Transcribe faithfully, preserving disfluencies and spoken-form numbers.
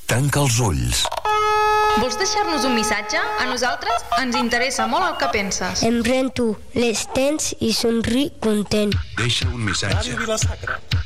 Tanca els ulls. Vols deixar-nos un missatge? A nosaltres ens interessa molt el que penses. Em rento les dents i somric content. Deixa un missatge. Ràdio Vila-sacra.